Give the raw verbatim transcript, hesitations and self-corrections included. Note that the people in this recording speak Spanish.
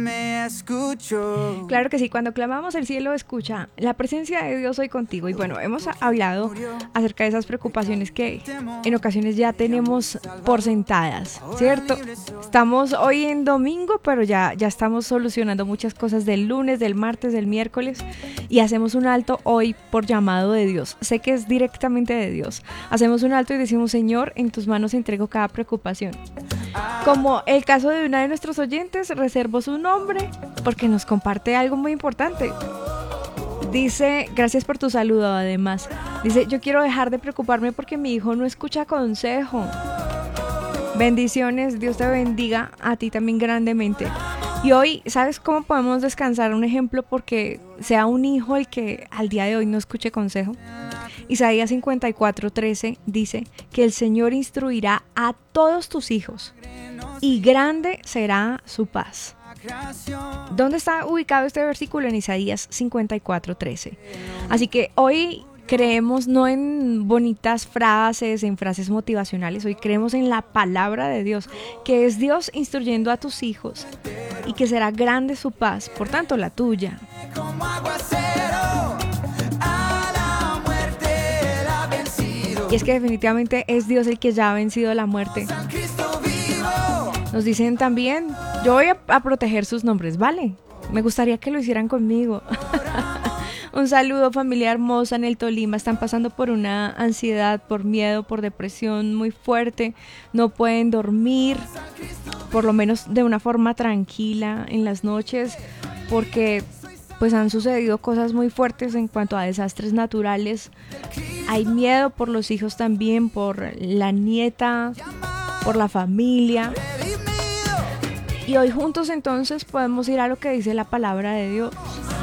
Me escucho. Claro que sí, cuando clamamos el cielo escucha la presencia de Dios hoy contigo. Y bueno, hemos hablado acerca de esas preocupaciones que en ocasiones ya tenemos por sentadas, ¿cierto? Estamos hoy en domingo, pero ya, ya estamos solucionando muchas cosas del lunes, del martes, del miércoles, y hacemos un alto hoy por llamado de Dios. Sé que es directamente de Dios. Hacemos un alto y decimos: Señor, en tus manos entrego cada preocupación. Como el caso de una de nuestros oyentes, reservo su nombre porque nos comparte algo muy importante. Dice: gracias por tu saludo. Además, dice: yo quiero dejar de preocuparme porque mi hijo no escucha consejo. Bendiciones, Dios te bendiga a ti también grandemente. Y hoy, ¿sabes cómo podemos descansar? Un ejemplo, porque sea un hijo el que al día de hoy no escuche consejo. Isaías cincuenta y cuatro, trece dice que el Señor instruirá a todos tus hijos y grande será su paz. ¿Dónde está ubicado este versículo? En Isaías cincuenta y cuatro, trece. Así que hoy creemos no en bonitas frases, en frases motivacionales. Hoy creemos en la palabra de Dios, que es Dios instruyendo a tus hijos y que será grande su paz, por tanto la tuya. Y es que definitivamente es Dios el que ya ha vencido la muerte. Nos dicen también: yo voy a, a proteger sus nombres, ¿vale? Me gustaría que lo hicieran conmigo. Un saludo, familia hermosa en el Tolima. Están pasando por una ansiedad, por miedo, por depresión muy fuerte. No pueden dormir, por lo menos de una forma tranquila en las noches, porque pues han sucedido cosas muy fuertes en cuanto a desastres naturales. Hay miedo por los hijos también, por la nieta, por la familia. Y hoy juntos entonces podemos ir a lo que dice la palabra de Dios.